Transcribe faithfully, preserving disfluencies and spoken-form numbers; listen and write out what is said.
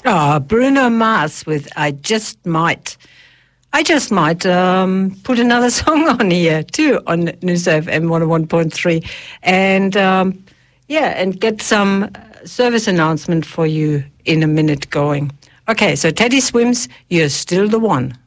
Oh, Bruno Mars with I Just Might. I just might um, put another song on here too on News F M one oh one point three, and um, yeah, and get some service announcement for you in a minute going. Okay, so Teddy Swims, You're Still the One.